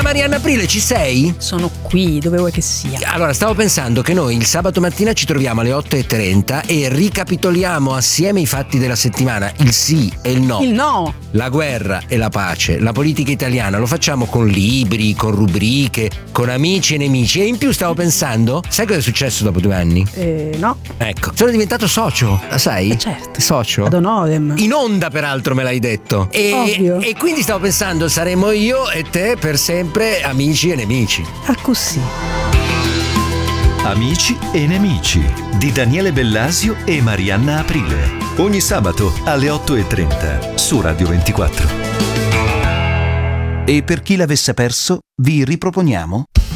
Marianna Aprile, ci sei? Sono qui, dove vuoi che sia. Allora, stavo pensando che noi il sabato mattina ci troviamo alle 8:30 e ricapitoliamo assieme i fatti della settimana, il sì e il no. Il no. La guerra e la pace, la politica italiana, lo facciamo con libri, con rubriche, con amici e nemici. E in più stavo pensando, sai cosa è successo dopo 2 anni? No. Ecco, sono diventato socio, la sai? Certo. Socio. Ad honorem. In onda peraltro me l'hai detto. Ovvio. E quindi stavo pensando, saremo io e te per sempre amici e nemici. Ah, così. Amici e nemici di Daniele Bellasio e Marianna Aprile. Ogni sabato alle 8:30 su Radio 24. E per chi l'avesse perso, vi riproponiamo